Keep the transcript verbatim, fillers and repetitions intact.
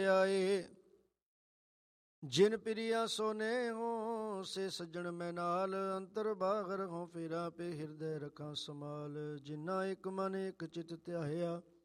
ਆਏ। ਜਿਨ ਪ੍ਰਿਆ ਸੋਨੇ ਹੋ ਸੇ ਸੱਜਣ ਮੈਂ ਨਾਲ, ਅੰਤਰ ਬਾਹਰ ਹੋ ਫੇਰਾ ਪੇ ਹਿਰਦੈ ਰਖਾਂ ਸਮਾਲ। ਜਿਨਾ ਇੱਕ ਮਨ ਇੱਕ ਚਿਤ ਧਿਆਇਆ